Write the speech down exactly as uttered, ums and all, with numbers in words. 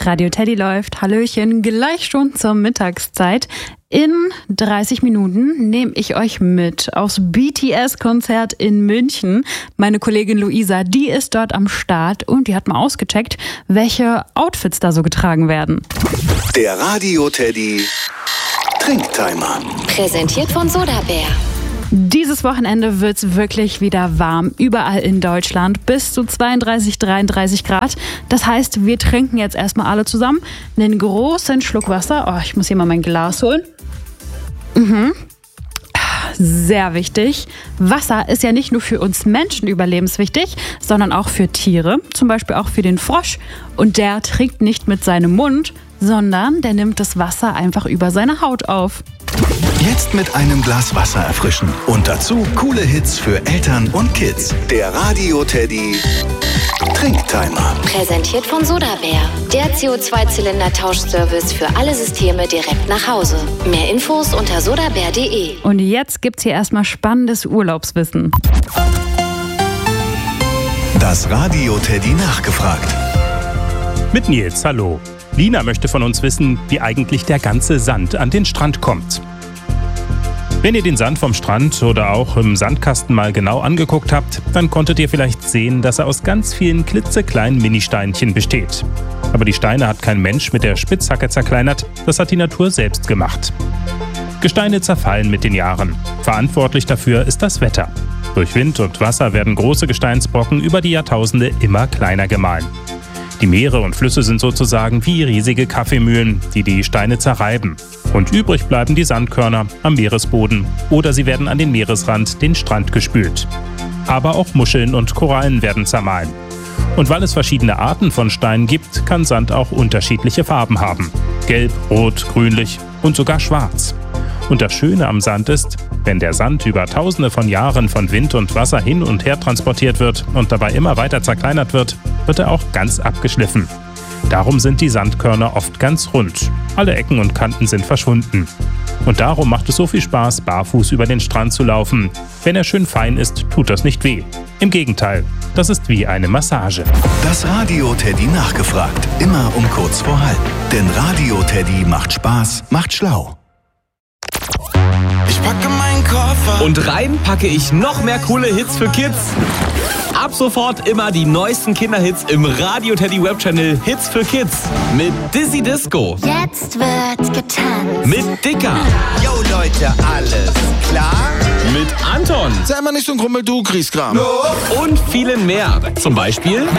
Radio Teddy läuft. Hallöchen, gleich schon zur Mittagszeit. In dreißig Minuten nehme ich euch mit aufs B T S-Konzert in München. Meine Kollegin Luisa, die ist dort am Start und die hat mal ausgecheckt, welche Outfits da so getragen werden. Der Radio Teddy Trinktimer. Präsentiert von Sodabär. Dieses Wochenende wird's wirklich wieder warm, überall in Deutschland, bis zu zweiunddreißig, dreiunddreißig Grad. Das heißt, wir trinken jetzt erstmal alle zusammen einen großen Schluck Wasser. Oh, ich muss hier mal mein Glas holen. Mhm. Sehr wichtig. Wasser ist ja nicht nur für uns Menschen überlebenswichtig, sondern auch für Tiere, zum Beispiel auch für den Frosch. Und der trinkt nicht mit seinem Mund, sondern der nimmt das Wasser einfach über seine Haut auf. Jetzt mit einem Glas Wasser erfrischen und dazu coole Hits für Eltern und Kids. Der Radio Teddy Trinktimer. Präsentiert von Sodabär. Der C O zwei Zylinder Tauschservice für alle Systeme direkt nach Hause. Mehr Infos unter sodabär punkt de. Und jetzt gibt's hier erstmal spannendes Urlaubswissen. Das Radio Teddy nachgefragt. Mit Nils, hallo. Lina möchte von uns wissen, wie eigentlich der ganze Sand an den Strand kommt. Wenn ihr den Sand vom Strand oder auch im Sandkasten mal genau angeguckt habt, dann konntet ihr vielleicht sehen, dass er aus ganz vielen klitzekleinen Ministeinchen besteht. Aber die Steine hat kein Mensch mit der Spitzhacke zerkleinert, das hat die Natur selbst gemacht. Gesteine zerfallen mit den Jahren. Verantwortlich dafür ist das Wetter. Durch Wind und Wasser werden große Gesteinsbrocken über die Jahrtausende immer kleiner gemahlen. Die Meere und Flüsse sind sozusagen wie riesige Kaffeemühlen, die die Steine zerreiben. Und übrig bleiben die Sandkörner am Meeresboden oder sie werden an den Meeresrand, den Strand gespült. Aber auch Muscheln und Korallen werden zermahlen. Und weil es verschiedene Arten von Steinen gibt, kann Sand auch unterschiedliche Farben haben. Gelb, rot, grünlich und sogar schwarz. Und das Schöne am Sand ist, wenn der Sand über tausende von Jahren von Wind und Wasser hin und her transportiert wird und dabei immer weiter zerkleinert wird, wird er auch ganz abgeschliffen. Darum sind die Sandkörner oft ganz rund. Alle Ecken und Kanten sind verschwunden. Und darum macht es so viel Spaß, barfuß über den Strand zu laufen. Wenn er schön fein ist, tut das nicht weh. Im Gegenteil, das ist wie eine Massage. Das Radio Teddy nachgefragt. Immer um kurz vor halb. Denn Radio Teddy macht Spaß, macht schlau. Ich packe meinen Koffer und rein packe ich noch mehr coole Hits für Kids. Ab sofort immer die neuesten Kinderhits im Radio Teddy Webchannel Hits für Kids. Mit Dizzy Disco. Jetzt wird getanzt. Mit Dicker. Yo Leute, alles klar? Mit Anton. Sei mal nicht so ein Krummel, du kriegst Kram. Und vielen mehr. Zum Beispiel